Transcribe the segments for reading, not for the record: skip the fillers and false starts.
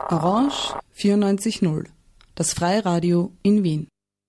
Orange 94.0, das Freiradio in Wien.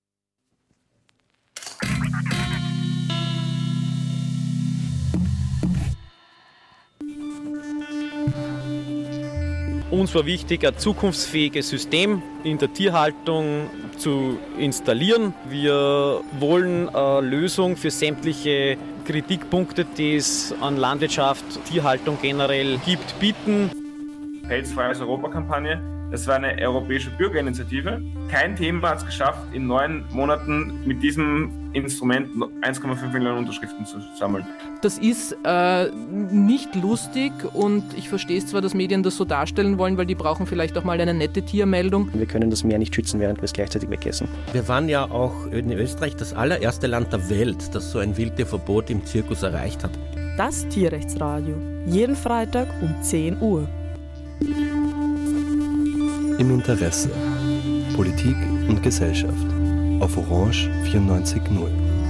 Uns war wichtig, ein zukunftsfähiges System in der Tierhaltung zu installieren. Wir wollen eine Lösung für sämtliche Kritikpunkte, die es an Landwirtschaft, Tierhaltung generell gibt, bieten. Pelzfreies Europa-Kampagne. Das war eine europäische Bürgerinitiative. Kein Thema hat es geschafft, in 9 Monaten mit diesem Instrument 1,5 Millionen Unterschriften zu sammeln. Das ist nicht lustig und ich verstehe es zwar, dass Medien das so darstellen wollen, weil die brauchen vielleicht auch mal eine nette Tiermeldung. Wir können das Meer nicht schützen, während wir es gleichzeitig wegessen. Wir waren ja auch in Österreich das allererste Land der Welt, das so ein Wildtierverbot im Zirkus erreicht hat. Das Tierrechtsradio. Jeden Freitag um 10 Uhr. Im Interesse. Politik und Gesellschaft. Auf Orange 94.0.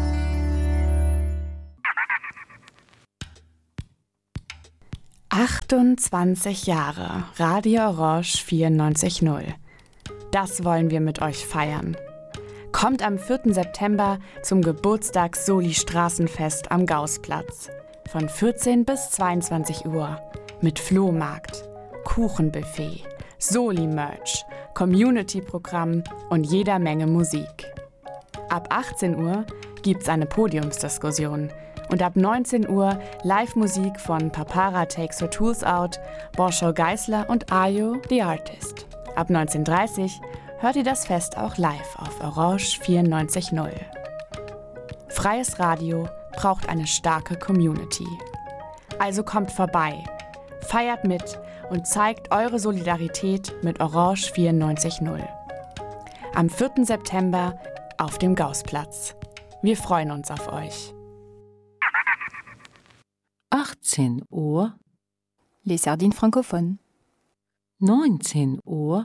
»28 Jahre, Radio Orange 94.0. Das wollen wir mit euch feiern. Kommt am 4. September zum Geburtstags-Soli-Straßenfest am Gaußplatz. Von 14 bis 22 Uhr. Mit Flohmarkt, Kuchenbuffet, Soli-Merch, Community-Programm und jeder Menge Musik. Ab 18 Uhr gibt's eine Podiumsdiskussion und ab 19 Uhr Live-Musik von Papara Takes Her Tools Out, Borscho Geisler und Ayo the Artist. Ab 19:30 Uhr hört ihr das Fest auch live auf Orange 94.0. Freies Radio braucht eine starke Community. Also kommt vorbei, feiert mit und zeigt eure Solidarität mit Orange 94.0. Am 4. September auf dem Gaußplatz. Wir freuen uns auf euch. 18 Uhr. Les Sardines francophones. 19 Uhr.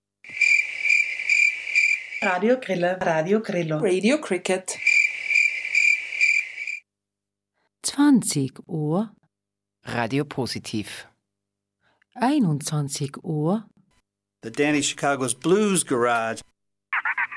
Radio Grillo. Radio Grillo. Radio Cricket. 20 Uhr. Radio Positiv. 21 Uhr. The Danny Chicago's Blues Garage.